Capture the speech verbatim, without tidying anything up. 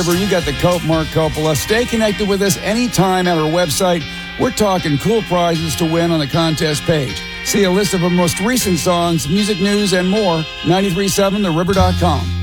You got the Cope, Mark Coppola. Stay connected with us anytime at our website. We're talking cool prizes to win on the contest page. See a list of our most recent songs, music news, and more. nine three seven the river dot com.